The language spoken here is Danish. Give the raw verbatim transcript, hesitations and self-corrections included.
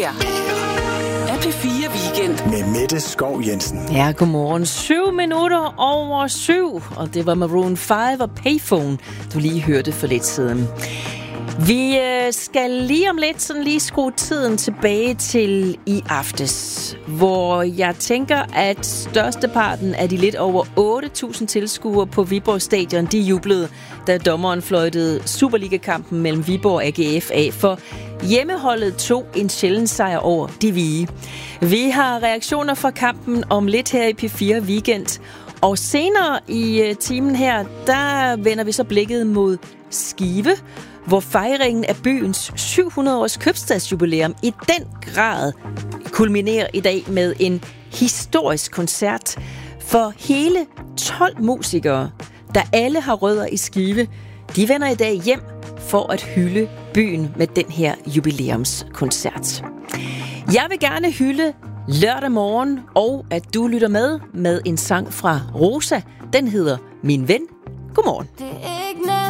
her er P fire Weekend med Mette Skov Jensen. Ja, godmorgen. Syv minutter over syv, og det var Maroon fem og Payphone, du lige hørte for lidt siden. Vi skal lige om lidt sådan lige skrue tiden tilbage til i aftes, hvor jeg tænker, at størsteparten af de lidt over otte tusind tilskuere på Viborg Stadion, de jublede, da dommeren fløjtede Superliga-kampen mellem Viborg og A G F af, for hjemmeholdet tog en sjælden sejr over de hvide. Vi har reaktioner fra kampen om lidt her i P fire Weekend, og senere i timen her, der vender vi så blikket mod Skive, hvor fejringen af byens syv hundrede års købstadsjubilæum i den grad kulminerer i dag med en historisk koncert for hele tolv musikere, der alle har rødder i Skive. De vender i dag hjem for at hylde byen med den her jubilæumskoncert. Jeg vil gerne hylde lørdag morgen, og at du lytter med med en sang fra Rosa. Den hedder Min Ven. Godmorgen.